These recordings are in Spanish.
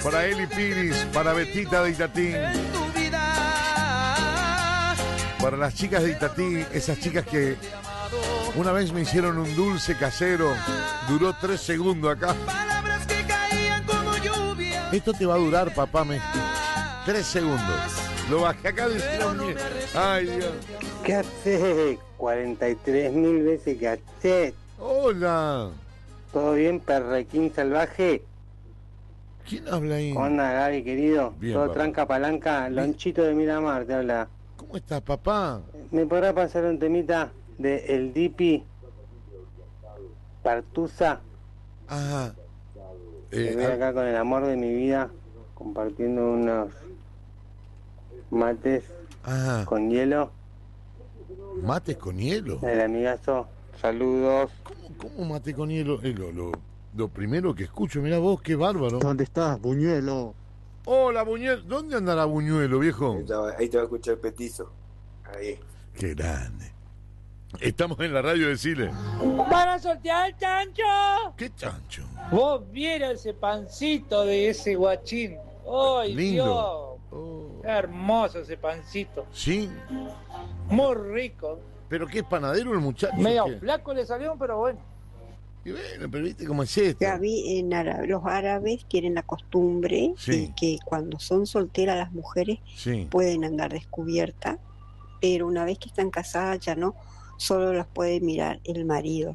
Para Eli Piris, para Betita de Itatí. Para las chicas de Itatí, esas chicas que una vez me hicieron un dulce casero, duró 3 segundos acá. Esto te va a durar, papá, 3 segundos. Lo bajé acá de ay, Dios. ¿Qué haces? 43.000 veces que haces. Hola. ¿Todo bien, perrequín salvaje? ¿Quién habla ahí? ¿Cómo anda, Gaby, querido? Bien, Todo papá. tranca palanca. Lonchito de Miramar te habla. ¿Cómo estás, papá? ¿Me podrá pasar un temita de El Dipi Partusa? Ajá. Estoy acá con el amor de mi vida, compartiendo unos mates con hielo. ¿Mates con hielo? El amigazo, saludos. ¿Cómo mate con hielo? Lo primero que escucho, mirá vos, qué bárbaro. ¿Dónde estás, Buñuelo? Hola, Buñuelo. ¿Dónde andará Buñuelo, viejo? Ahí te va a escuchar el petizo. Ahí. Qué grande. Estamos en la radio de Chile. ¡Van a sortear el chancho! ¿Qué chancho? Vos vieras ese pancito de ese guachín. ¡Ay, lindo. Dios! Qué hermoso ese pancito. ¿Sí? Muy rico. ¿Pero qué es panadero el muchacho? Medio ¿Qué? flaco le salió, pero bueno. Y bueno, pero viste cómo es esto. Gaby, los árabes tienen la costumbre Sí. de que cuando son solteras las mujeres Sí. pueden andar descubiertas, pero una vez que están casadas ya no, solo las puede mirar el marido.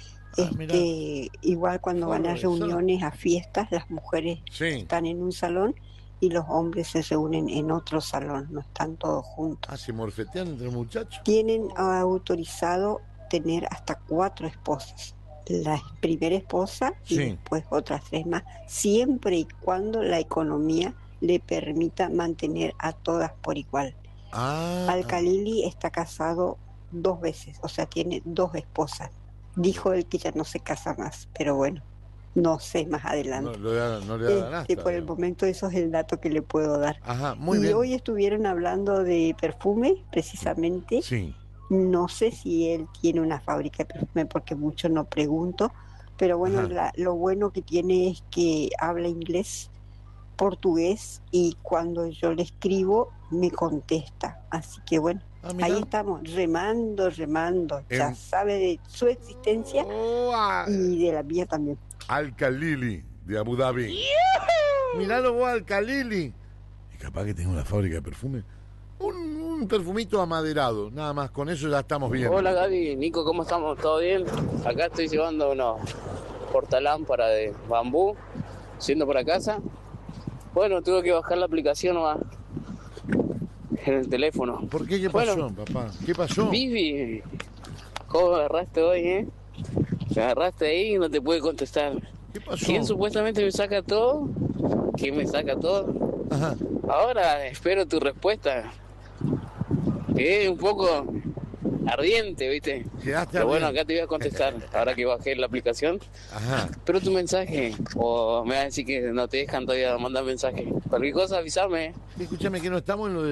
Igual cuando van a reuniones, a fiestas, las mujeres están en un salón y los hombres se reúnen en otro salón, no están todos juntos. Ah, se morfetean entre muchachos. Tienen autorizado tener hasta 4 esposas. La primera esposa y después otras 3 más, siempre y cuando la economía le permita mantener a todas por igual. Al-Khalili está casado 2 veces, o sea, tiene 2 esposas. Dijo él que ya no se casa más, pero bueno, no sé más adelante. No le da nada. Por el momento eso es el dato que le puedo dar. Ajá, muy y bien. hoy estuvieron hablando de perfume, precisamente. Sí. No sé si él tiene una fábrica de perfume porque mucho no pregunto, pero bueno, lo bueno que tiene es que habla inglés, portugués y cuando yo le escribo me contesta. Así que bueno, ahí estamos, remando, ya sabe de su existencia y de la mía también. Al-Khalili de Abu Dhabi. Miralo vos, Al-Khalili. Y capaz que tenga una fábrica de perfume. Un perfumito amaderado, nada más, con eso ya estamos bien. Hola Gaby, Nico, ¿cómo estamos? ¿Todo bien? Acá estoy llevando unos portalámparas de bambú, yendo para casa. Bueno, tuve que bajar la aplicación nomás en el teléfono. ¿Por qué? ¿Qué pasó, papá? ¿Qué pasó? Vivi, ¿cómo me agarraste hoy, Me agarraste ahí y no te pude contestar. ¿Qué pasó? ¿Quién supuestamente me saca todo? ¿Quién me saca todo? Ajá. Ahora espero tu respuesta. Que es un poco ardiente, ¿viste? Pero bueno, acá te voy a contestar, ahora que bajé la aplicación. Ajá. Pero tu mensaje, o me vas a decir que no te dejan todavía mandar mensaje. Cualquier cosa, avísame. Escúchame, que no estamos en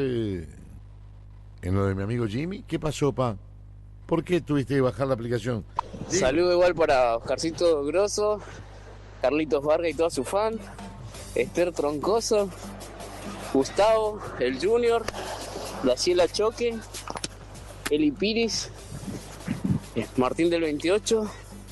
lo de mi amigo Jimmy. ¿Qué pasó, pa? ¿Por qué tuviste que bajar la aplicación? Saludo igual para Oscarcito Grosso, Carlitos Vargas y toda su fan, Esther Troncoso, Gustavo, el Junior, Graciela Choque, Eli Piris, Martín del 28,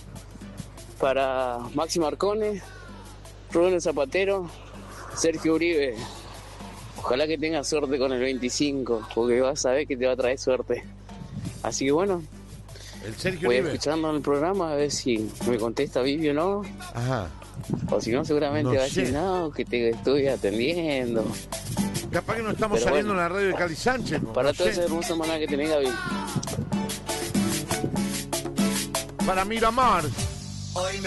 para Maxi Marcone, Rubén Zapatero, Sergio Uribe. Ojalá que tengas suerte con el 25, porque vas a ver que te va a traer suerte. Así que bueno, el Sergio voy Uribe. escuchando el programa a ver si me contesta Vivi o no. Ajá. O si no, seguramente No va a decir, sé. no, que te estoy atendiendo. Capaz que no estamos Pero saliendo bueno, en la radio de Cali Sánchez. para no toda sé. esa hermosa manera que tenés, Gaby. Para Miramar. Hoy